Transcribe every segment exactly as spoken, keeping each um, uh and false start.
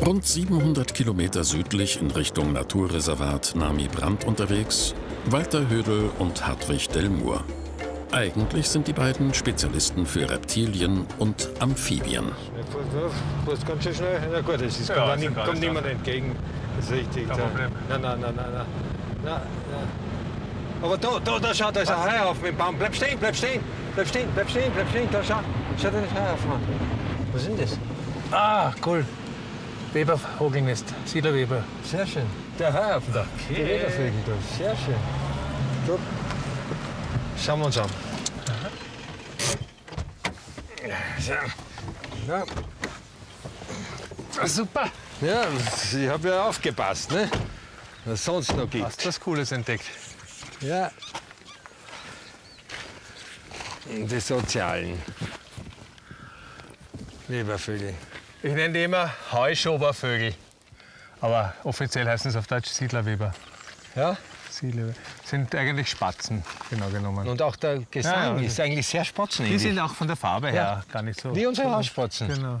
Rund siebenhundert Kilometer südlich in Richtung Naturreservat Nami Brand unterwegs, Walter Hödel und Hartwig Dellmur. Eigentlich sind die beiden Spezialisten für Reptilien und Amphibien. Du bist ganz schön schnell. Na gut, es ist, ja, kommt, kommt niemand entgegen. Das ist richtig. Kein Problem. Nein, nein, nein, nein, nein. Aber da, da, da, schau, da ist ein Heuhaufen im Baum. Bleib stehen, bleib stehen, bleib stehen, bleib stehen, bleib stehen. Da, schau, schau dir das Heuhaufen an. Was ist denn das? Ah, cool. Weber-Vogelnest, Siedlerweber. Sehr schön. Der Heuhaufen da. Okay. Die Webervögel da. Sehr schön. Gut. Schauen wir uns an. So. Ja. Super. Ja, ich habe ja aufgepasst, ne? Was es sonst noch gibt. Hast was Cooles entdeckt. Ja. Die sozialen Webervögel. Ich nenne die immer Heuschobervögel. Aber offiziell heißen sie auf Deutsch Siedlerweber. Ja? Siedlerweber. Sind eigentlich Spatzen, genau genommen. Und auch der Gesang ja, ja. ist eigentlich sehr spatzenähnlich. Die sind auch von der Farbe her ja. gar nicht so. Wie unsere Hausspatzen. Genau.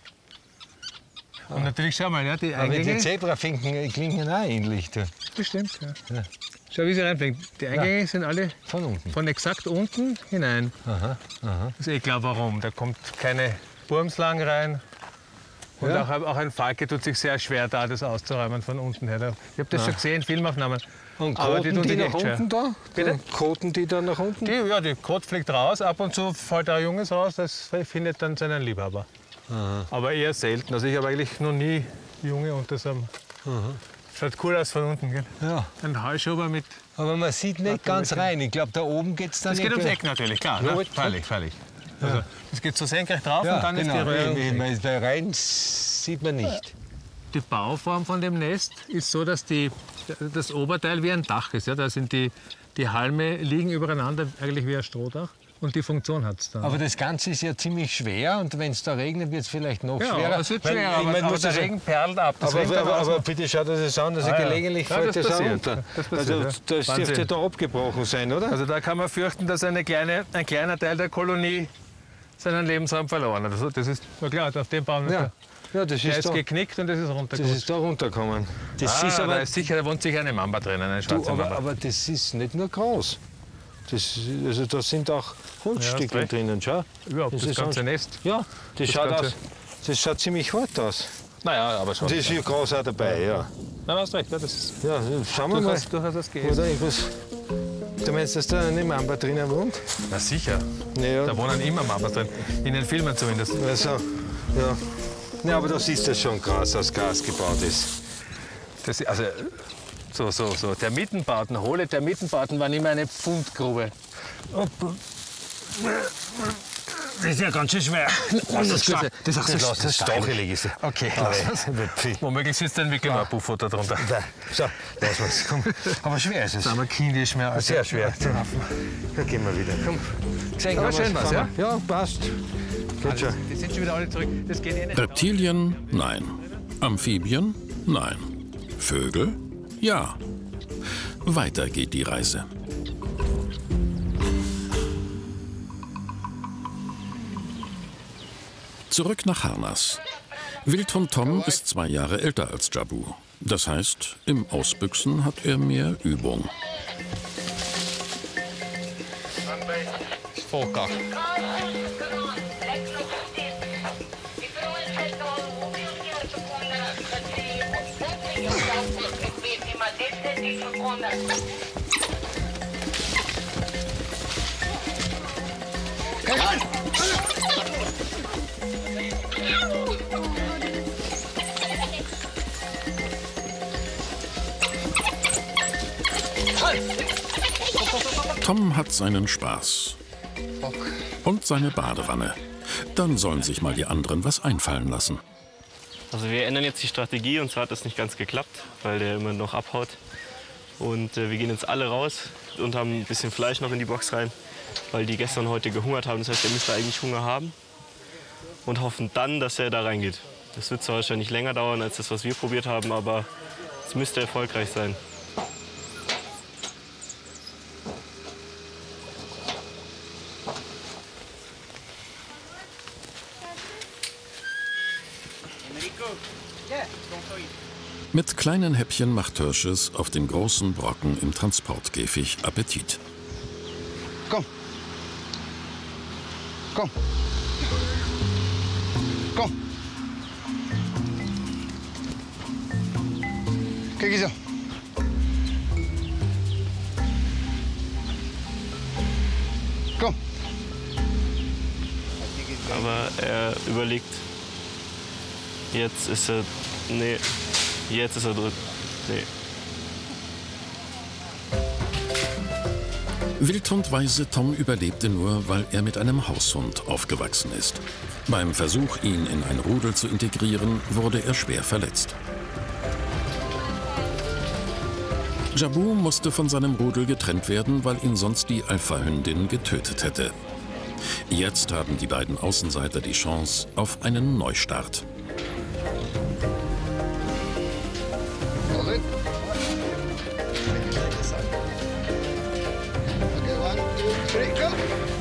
Und natürlich, schau mal, ja, die Aber Eingänge... die Zebrafinken klingen auch ähnlich. Du. Das stimmt, ja. ja. Schau, wie sie reinfliegen. Die Eingänge ja. sind alle von unten. Von exakt unten hinein. Aha, aha. Das ist eh klar, warum. Da kommt keine Wurmslang rein. Und ja. auch, auch ein Falke tut sich sehr schwer, da das auszuräumen von unten her. Ich habe das ja. schon gesehen, Filmaufnahmen. Und koten die, die nach unten da? Bitte? Koten die dann nach unten? Die, ja, die Kot fliegt raus, ab und zu fällt ein Junges raus, das findet dann seinen Liebhaber. Aha. Aber eher selten. Also ich habe eigentlich noch nie Junge unter so einem... Aha. Schaut cool aus von unten, gell? Ja. Ein Heuschober mit... Aber man sieht nicht ganz rein. Ich glaube, da oben geht es dann nicht... Es geht ums Eck natürlich, klar. Ne? Freilich, freilich. Also, ja. Es geht so senkrecht drauf ja, und dann genau. ist die Röhre. Ja, weil rein sieht man nicht. Die Bauform von dem Nest ist so, dass die, das Oberteil wie ein Dach ist. Ja? Da sind die, die Halme liegen übereinander, eigentlich wie ein Strohdach. Und die Funktion hat es dann. Aber das Ganze ist ja ziemlich schwer und wenn es da regnet, wird es vielleicht noch ja, schwerer. Es wird schwerer, aber, aber, aber der Regen perlt ab. Das aber, aber, aber bitte schaut euch das an, dass ah, gelegentlich ja. fällt ja, das, das runter. Das passiert, also das ja. dürfte da abgebrochen sein, oder? Also da kann man fürchten, dass eine kleine, ein kleiner Teil der Kolonie seinen Lebensraum verloren hat. Also das ist, na klar, auf dem Baum ja. Ja, das der ist, ist da, geknickt und das ist runtergekommen. Das ist da runtergekommen. Das ah, ist aber, da ist sicher, da wohnt sich eine Mamba drinnen, eine schwarze du, aber, Mamba. aber das ist nicht nur groß. Das, also da sind auch Holzstücke ja, drinnen, schau. Überhaupt, das, das ganze Nest. Ja, das, das, schaut aus, das schaut ziemlich hart aus. Naja, aber schon. Und das ist hier groß auch dabei, ja. Nein, hast recht, ja, das ist... Ja, schauen wir mal. Hast, du hast das gegessen. Oder irgendwas. Du meinst, dass da eine Mamba drinnen wohnt? Na sicher. Ja. Da wohnen immer Mambas drin. In den Filmen zumindest. Also, ja. Ja, aber da siehst du schon krass, aus Gras gebaut ist. Das, also, so, so, so. Termitenbauten, hohle Termitenbauten waren immer eine Pfundgrube. Das ist ja ganz schön schwer. Lass das, das, das, das, das, das ist stachelig. Ist okay, lass womöglich sitzt dann wirklich mal ein Buffo da drunter. So, lass mal's. Komm. Aber schwer ist es. Aber kindisch mehr als sehr schwer. Da gehen wir wieder. Komm. Gesehen, aber schön was, ja? Ja, passt. Geht schon. Die sind schon wieder alle zurück. Das geht eh nicht. Reptilien? Nein. Amphibien? Nein. Vögel? Ja. Weiter geht die Reise. Zurück nach Harnas. Wildhund Tom ist zwei Jahre älter als Jabu. Das heißt, im Ausbüchsen hat er mehr Übung. Volker. Tom hat seinen Spaß. Und seine Badewanne. Dann sollen sich mal die anderen was einfallen lassen. Also wir ändern jetzt die Strategie, und zwar hat das nicht ganz geklappt, weil der immer noch abhaut. Und äh, wir gehen jetzt alle raus und haben ein bisschen Fleisch noch in die Box rein, weil die gestern und heute gehungert haben. Das heißt, der müsste eigentlich Hunger haben. Und hoffen dann, dass er da reingeht. Das wird zwar wahrscheinlich länger dauern als das, was wir probiert haben, aber es müsste erfolgreich sein. Mit kleinen Häppchen macht Tertius auf den großen Brocken im Transportkäfig Appetit. Komm. Komm. Komm. Kijk eens zo. Komm. Aber er überlegt, jetzt ist er, nee, jetzt ist er drin, nee. Wildhundweise Tom überlebte nur, weil er mit einem Haushund aufgewachsen ist. Beim Versuch, ihn in ein Rudel zu integrieren, wurde er schwer verletzt. Jabu musste von seinem Rudel getrennt werden, weil ihn sonst die Alpha-Hündin getötet hätte. Jetzt haben die beiden Außenseiter die Chance auf einen Neustart. Okay, one, two, three, go!